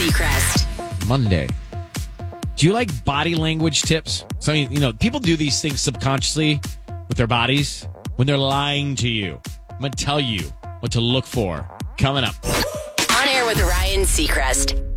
Seacrest. Monday. Do you like body language tips? So, people do these things subconsciously with their bodies when they're lying to you. I'm going to tell you what to look for coming up. On air with Ryan Seacrest.